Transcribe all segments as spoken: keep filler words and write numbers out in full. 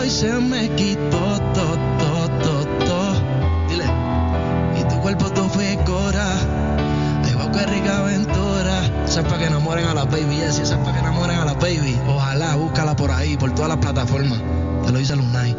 y se me quitó todo, todo, todo, todo. Dile, y tu cuerpo todo fue cora. Ay, wow, qué rica aventura. Eso es para que enamoren a las baby, yes, eso es para que enamoren a las baby. Ojalá, búscala por ahí, por todas las plataformas. Te lo dice Lunay.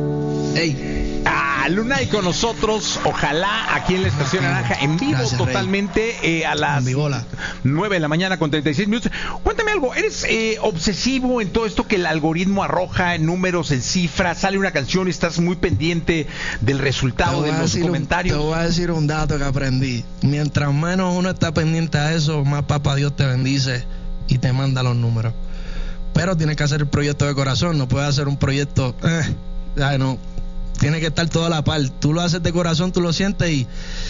Ey. Ah, Lunay con nosotros, ojalá aquí en la Estación Naranja, en vivo. Gracias, totalmente, eh, a las nueve de la mañana con treinta y seis minutos. Cuéntame algo, ¿eres eh, obsesivo en todo esto que el algoritmo arroja en números, en cifras? Sale una canción y estás muy pendiente del resultado de los comentarios. Un, te voy a decir un dato que aprendí. Mientras menos uno está pendiente a eso, más papá Dios te bendice y te manda los números. Pero tienes que hacer el proyecto de corazón, no puedes hacer un proyecto... Eh, ya no... Tiene que estar toda la par. Tú lo haces de corazón, tú lo sientes y,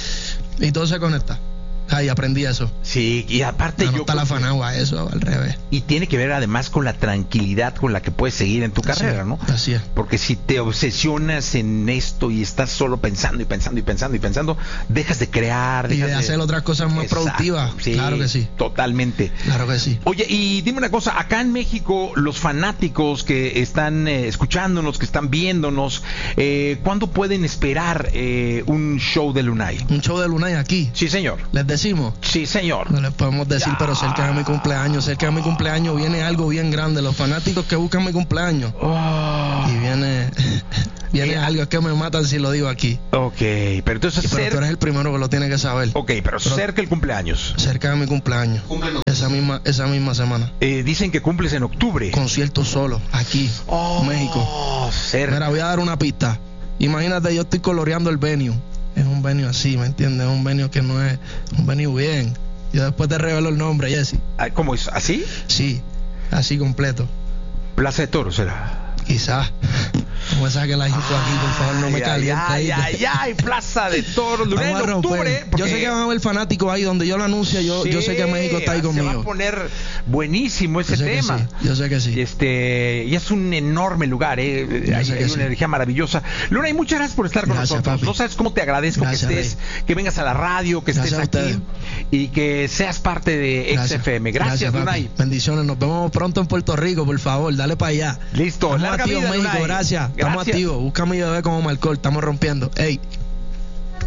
y todo se conecta. Ay, aprendí eso. Sí, y aparte no, no yo está la fanagua, eso al revés. Y tiene que ver además con la tranquilidad con la que puedes seguir en tu así carrera, es, ¿no? Así es. Porque si te obsesionas en esto y estás solo pensando y pensando y pensando y pensando, dejas de crear, dejas y de, de hacer otras cosas más Exacto, productivas. Sí, claro que sí. Totalmente. Claro que sí. Oye, y dime una cosa, acá en México, los fanáticos que están eh, escuchándonos, que están viéndonos, eh, ¿cuándo pueden esperar eh, un show de Lunay? Un show de Lunay aquí. Sí, señor. ¿Les decimos? Sí, señor. No les podemos decir, ya. Pero cerca de mi cumpleaños, cerca de mi cumpleaños viene algo bien grande. Los fanáticos que buscan mi cumpleaños. Oh. Y viene viene yeah. algo que me matan si lo digo aquí. Ok, pero entonces... Y pero cer... tú eres el primero que lo tiene que saber. Ok, pero, pero cerca el cumpleaños. Cerca de mi cumpleaños. Cúmplenos. Esa misma, esa misma semana. Eh, dicen que cumples en octubre. Concierto solo, aquí, oh, México. Cerca. Mira, voy a dar una pista. Imagínate, yo estoy coloreando el venue. Es un venue así, ¿me entiendes? Es un venue que no es un venue bien. Yo después te revelo el nombre, Jesse. ¿Cómo es? ¿Así? Sí, así completo. Plaza de Toros será. Quizás. Como esa que la hizo aquí, por favor, no me caliente ahí. Ay, ay, ay, Plaza de Toros, Lunay en octubre. Porque... Yo sé que van a haber fanáticos ahí donde yo lo anuncio, yo, sí, yo sé que México está ahí conmigo. Se va a poner buenísimo ese yo tema. Sí, yo sé que sí. Este, y es un enorme lugar, eh. Hay, hay una sí. energía maravillosa. Lunay, muchas gracias por estar con gracias, nosotros. Papi. No sabes cómo te agradezco gracias, que estés, Rey. Que vengas a la radio, que gracias estés aquí y que seas parte de X F M. Gracias, gracias Lunay. Bendiciones, nos vemos pronto en Puerto Rico, por favor, dale para allá. Listo, Estamos larga activos, vida, México, Lunay. gracias. Estamos activos. Busca a mi bebé como Marcol, estamos rompiendo. Ey.